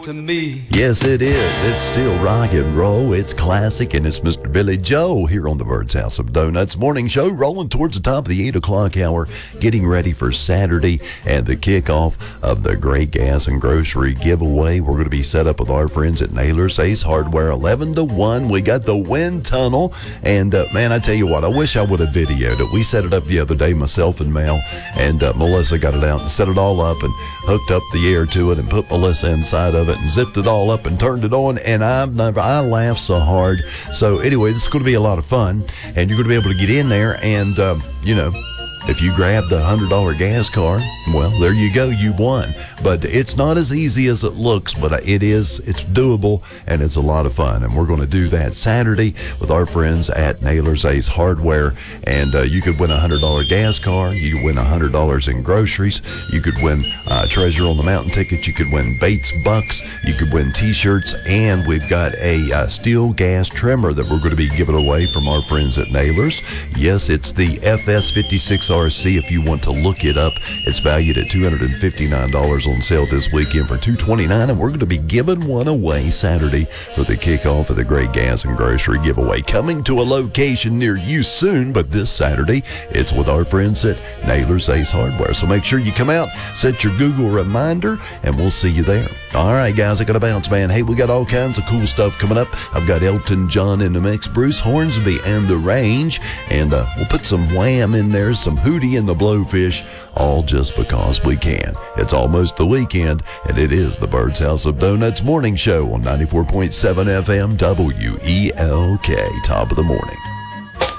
to me. Yes, it is. It's still rock and roll. It's classic, and it's Mr. Billy Joe here on the Bird's House of Donuts morning show, rolling towards the top of the 8 o'clock hour, getting ready for Saturday and the kickoff of the Great Gas and Grocery giveaway. We're going to be set up with our friends at Naylor's Ace Hardware, 11 to 1. We got the wind tunnel, and man, I tell you what, I wish I would have videoed it. We set it up the other day, myself and Mel, and Melissa got it out and set it all up and hooked up the air to it and put Melissa inside of it and zipped it all up and turned it on, and I laughed so hard. So anyway, this is going to be a lot of fun, and you're going to be able to get in there and if you grabbed a $100 gas car, well, there you go, you won. But it's not as easy as it looks, but it's doable, and it's a lot of fun. And we're going to do that Saturday with our friends at Naylor's Ace Hardware. And you could win a $100 gas car. You could win $100 in groceries. You could win Treasure on the Mountain tickets. You could win Bates Bucks. You could win T-shirts. And we've got a steel gas trimmer that we're going to be giving away from our friends at Naylor's. Yes, it's the FS56 RC. If you want to look it up, it's valued at $259 on sale this weekend for $229, and we're going to be giving one away Saturday for the kickoff of the Great Gas and Grocery giveaway, coming to a location near you soon. But this Saturday, it's with our friends at Naylor's Ace Hardware. So make sure you come out, set your Google reminder, and we'll see you there. All right, guys, I got to bounce, man. Hey, we got all kinds of cool stuff coming up. I've got Elton John in the mix, Bruce Hornsby and The Range, and we'll put some Wham in there, some Hootie and the Blowfish, all just because we can. It's almost the weekend, and it is the Bird's House of Donuts morning show on 94.7 FM WELK. Top of the morning.